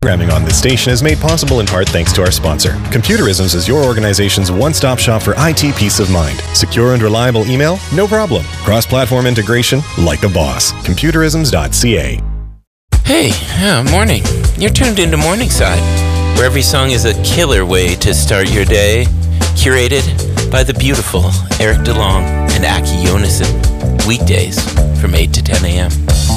Programming on this station is made possible in part thanks to our sponsor. Computerisms is your organization's one-stop shop for IT peace of mind. Secure and reliable email? No problem. Cross-platform integration? Like a boss. Computerisms.ca. Hey, morning. You're tuned into Morningside, where every song is a killer way to start your day. Curated by the beautiful Eric DeLong and Aki Yonason. Weekdays from 8 to 10 a.m.